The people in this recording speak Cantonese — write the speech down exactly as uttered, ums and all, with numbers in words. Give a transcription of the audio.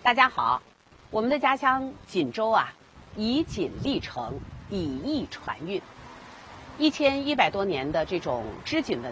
大家好，我们的家乡锦州啊，以锦历城，以艺传韵。一千一百多年的这种织锦文